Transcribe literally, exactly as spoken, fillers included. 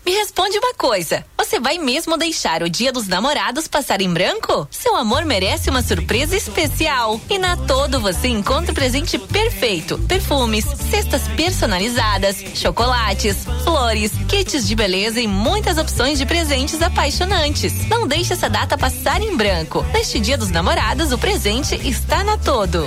me responde uma coisa. Você vai mesmo deixar o Dia dos Namorados passar em branco? Seu amor merece uma surpresa especial. E na Todo você encontra o presente perfeito. Perfumes, cestas personalizadas, chocolates, flores, kits de beleza e muitas opções de presentes apaixonantes. Não deixe essa data passar em branco. Neste Dia dos Namorados, o presente está na Todo.